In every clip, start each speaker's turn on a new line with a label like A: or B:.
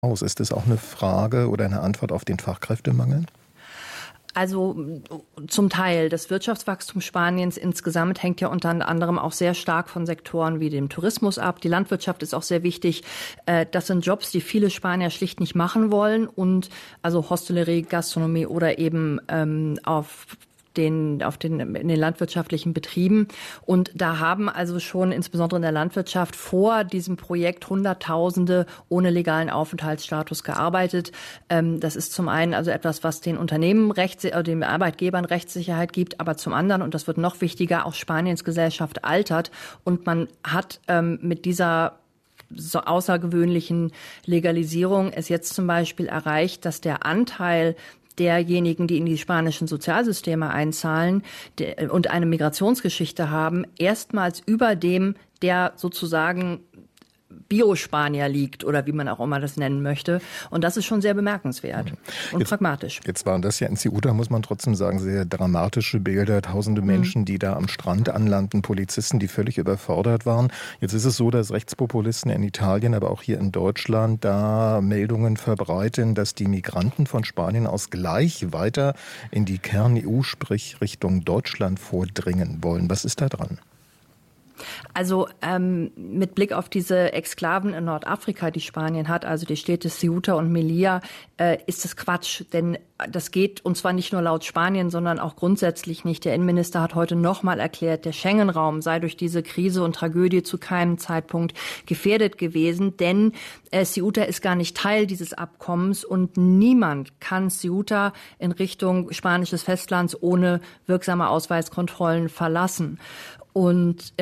A: aus? Ist das auch eine Frage oder eine Antwort auf den Fachkräftemangel?
B: Also zum Teil. Das Wirtschaftswachstum Spaniens insgesamt hängt ja unter anderem auch sehr stark von Sektoren wie dem Tourismus ab. Die Landwirtschaft ist auch sehr wichtig. Das sind Jobs, die viele Spanier schlicht nicht machen wollen. Und also Hostellerie, Gastronomie oder eben in den landwirtschaftlichen Betrieben. Und da haben also schon insbesondere in der Landwirtschaft vor diesem Projekt Hunderttausende ohne legalen Aufenthaltsstatus gearbeitet. Das ist zum einen also etwas, was den Unternehmen den Arbeitgebern Rechtssicherheit gibt, aber zum anderen, und das wird noch wichtiger, auch Spaniens Gesellschaft altert und man hat mit dieser so außergewöhnlichen Legalisierung es jetzt zum Beispiel erreicht, dass der Anteil derjenigen, die in die spanischen Sozialsysteme einzahlen und eine Migrationsgeschichte haben, erstmals über dem, der sozusagen Bio-Spanier liegt oder wie man auch immer das nennen möchte. Und das ist schon sehr bemerkenswert und pragmatisch.
A: Jetzt waren das ja in Ceuta, muss man trotzdem sagen, sehr dramatische Bilder. Tausende Menschen, die da am Strand anlanden, Polizisten, die völlig überfordert waren. Jetzt ist es so, dass Rechtspopulisten in Italien, aber auch hier in Deutschland da Meldungen verbreiten, dass die Migranten von Spanien aus gleich weiter in die Kern-EU, sprich Richtung Deutschland vordringen wollen. Was ist da dran?
B: Also mit Blick auf diese Exklaven in Nordafrika, die Spanien hat, also die Städte Ceuta und Melilla, ist das Quatsch. Denn das geht, und zwar nicht nur laut Spanien, sondern auch grundsätzlich nicht. Der Innenminister hat heute nochmal erklärt, der Schengen-Raum sei durch diese Krise und Tragödie zu keinem Zeitpunkt gefährdet gewesen. Denn Ceuta ist gar nicht Teil dieses Abkommens und niemand kann Ceuta in Richtung spanisches Festlands ohne wirksame Ausweiskontrollen verlassen. Und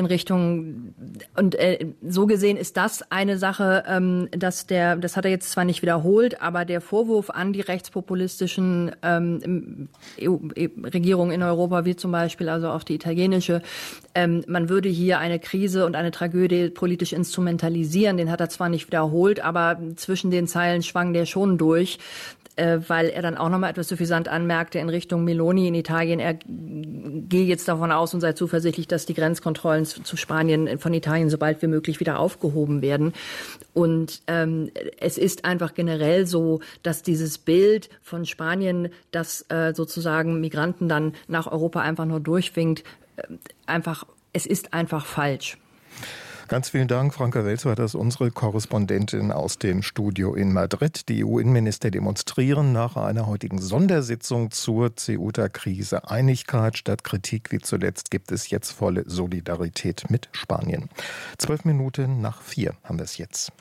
B: so gesehen ist das eine Sache, das hat er jetzt zwar nicht wiederholt, aber der Vorwurf an die rechtspopulistischen Regierungen in Europa, wie zum Beispiel also auch die italienische, man würde hier eine Krise und eine Tragödie politisch instrumentalisieren, den hat er zwar nicht wiederholt, aber zwischen den Zeilen schwang der schon durch, weil er dann auch nochmal etwas suffisant anmerkte in Richtung Meloni in Italien. Er gehe jetzt davon aus und sei zuversichtlich, dass die Grenzkontrollen zu Spanien von Italien so bald wie möglich wieder aufgehoben werden. Und es ist einfach generell so, dass dieses Bild von Spanien, das sozusagen Migranten dann nach Europa einfach nur durchwinkt, es ist einfach falsch.
A: Ganz vielen Dank, Franka Welzer, das ist unsere Korrespondentin aus dem Studio in Madrid. Die EU-Innenminister demonstrieren nach einer heutigen Sondersitzung zur Ceuta-Krise Einigkeit. Statt Kritik wie zuletzt gibt es jetzt volle Solidarität mit Spanien. 4:12 haben wir es jetzt.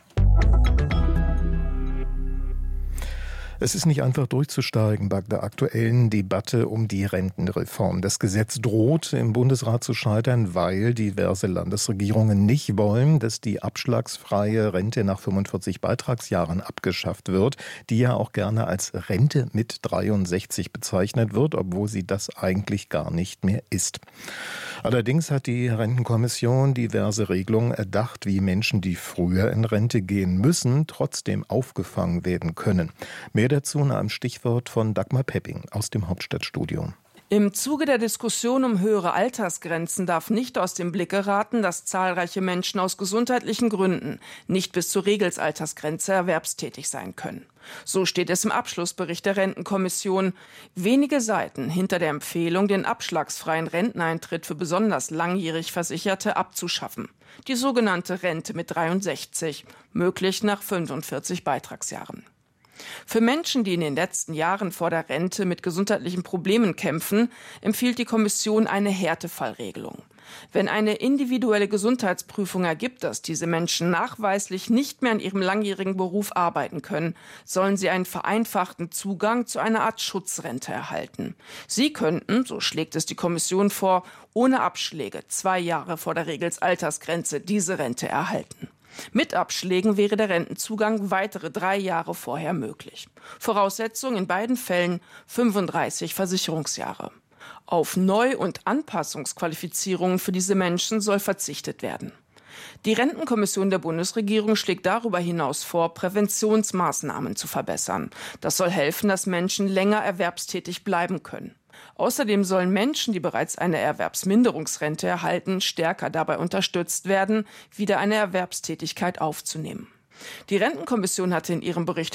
A: Es ist nicht einfach durchzusteigen bei der aktuellen Debatte um die Rentenreform. Das Gesetz droht im Bundesrat zu scheitern, weil diverse Landesregierungen nicht wollen, dass die abschlagsfreie Rente nach 45 Beitragsjahren abgeschafft wird, die ja auch gerne als Rente mit 63 bezeichnet wird, obwohl sie das eigentlich gar nicht mehr ist. Allerdings hat die Rentenkommission diverse Regelungen erdacht, wie Menschen, die früher in Rente gehen müssen, trotzdem aufgefangen werden können. Mehr dazu nach einem Stichwort von Dagmar Pepping aus dem Hauptstadtstudio.
C: Im Zuge der Diskussion um höhere Altersgrenzen darf nicht aus dem Blick geraten, dass zahlreiche Menschen aus gesundheitlichen Gründen nicht bis zur Regelsaltersgrenze erwerbstätig sein können. So steht es im Abschlussbericht der Rentenkommission. Wenige Seiten hinter der Empfehlung, den abschlagsfreien Renteneintritt für besonders langjährig Versicherte abzuschaffen. Die sogenannte Rente mit 63, möglich nach 45 Beitragsjahren. Für Menschen, die in den letzten Jahren vor der Rente mit gesundheitlichen Problemen kämpfen, empfiehlt die Kommission eine Härtefallregelung. Wenn eine individuelle Gesundheitsprüfung ergibt, dass diese Menschen nachweislich nicht mehr in ihrem langjährigen Beruf arbeiten können, sollen sie einen vereinfachten Zugang zu einer Art Schutzrente erhalten. Sie könnten, so schlägt es die Kommission vor, ohne Abschläge 2 Jahre vor der Regelsaltersgrenze diese Rente erhalten. Mit Abschlägen wäre der Rentenzugang weitere 3 Jahre vorher möglich. Voraussetzung in beiden Fällen 35 Versicherungsjahre. Auf Neu- und Anpassungsqualifizierungen für diese Menschen soll verzichtet werden. Die Rentenkommission der Bundesregierung schlägt darüber hinaus vor, Präventionsmaßnahmen zu verbessern. Das soll helfen, dass Menschen länger erwerbstätig bleiben können. Außerdem sollen Menschen, die bereits eine Erwerbsminderungsrente erhalten, stärker dabei unterstützt werden, wieder eine Erwerbstätigkeit aufzunehmen. Die Rentenkommission hatte in ihrem Bericht